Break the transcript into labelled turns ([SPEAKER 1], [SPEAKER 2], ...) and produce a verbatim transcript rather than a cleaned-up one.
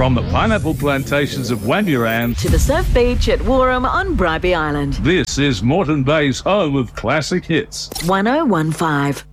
[SPEAKER 1] From the pineapple plantations of Wamuran
[SPEAKER 2] to the surf beach at Warham on Bribie Island.
[SPEAKER 1] This is Moreton Bay's home of classic hits.
[SPEAKER 2] one oh one five.